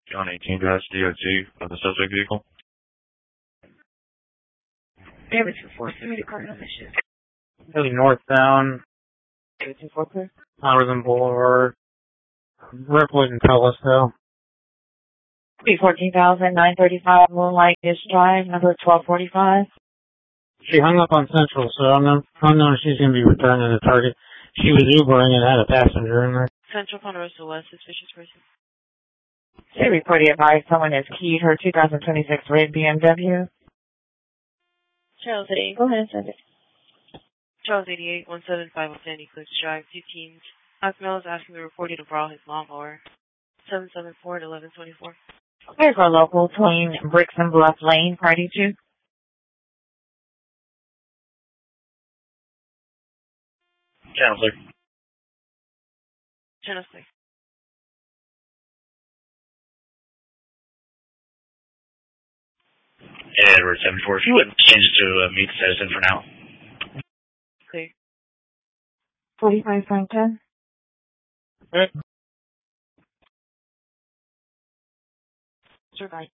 John 18 dash DOT of the subject vehicle. David 24, send me the card on this shit. Heading northbound, David 24, clear. Howard Boulevard, Ripley and Telesdale. 14,935 Moonlight Dish Drive, number 1245. She hung up on Central, so I'm not if she's going to be returning to Target. She was Ubering and had a passenger in there. Central Ponderosa West, suspicious person. They reported advised someone has keyed her 2026 red BMW. Charles 88. Go ahead and send it. Charles 88, 175 Sandy Cliffs Drive, 2 teens. Alcmel is asking the reporter to borrow his lawnmower. 774 at 1124. Here's our local between Bricks and Bluff Lane, party 2. Channel clear. Channel 6. Edward 74. If you wouldn't change it to meet citizen for now. Clear. 45 Frank 10. Okay. Survive.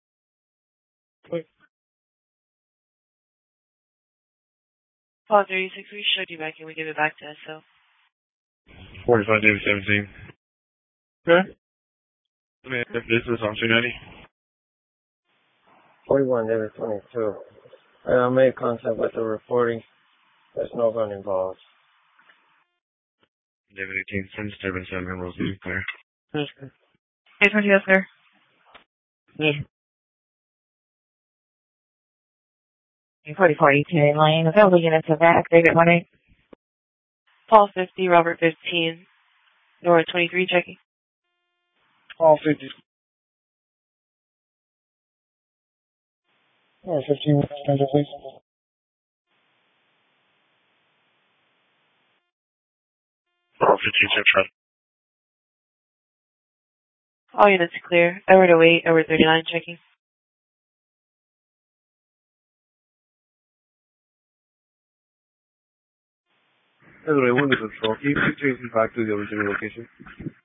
Paul 36, we showed you back and we give it back to us, so. 45 David 17. Okay. I mean, if this is on 290. 41 David 22. I made contact with the reporting. There's no gun involved. David 18, send disturbance and Emerald City clear. Yes, Hey, 20, yes, sir. yes. 44 ETA Lane. Available units of back. David 18. Paul 50, Robert 15. Nora 23, checking. All 50. Or 15 passenger, please. Or 15 Chip Truck. All units clear. Edward 08, Edward 39, checking. Edward 1 is a control. Can you please change me back to the original location?